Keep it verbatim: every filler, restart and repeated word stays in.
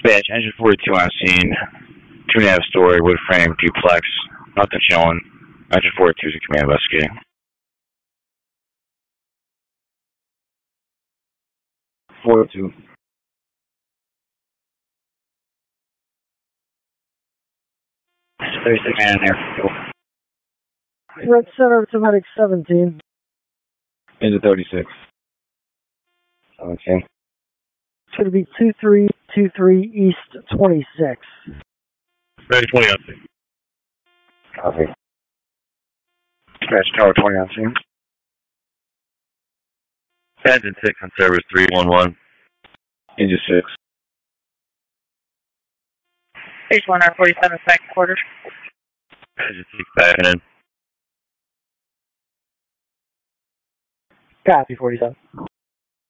Dispatch, engine forty-two on scene. Two and a half story, wood frame, duplex. Nothing showing. Engine forty-two is a command investigating. forty-two. thirty-six man in there. Red Center to Medic seventeen. Into thirty-six. seventeen. It's going to be two three two three East twenty-six. Ready twenty on scene. Copy. Dispatch Tower twenty on scene. Engine six on service three one one. Engine six. Page one R forty-seven, back quarters. Engine six backing in. Copy, forty-seven.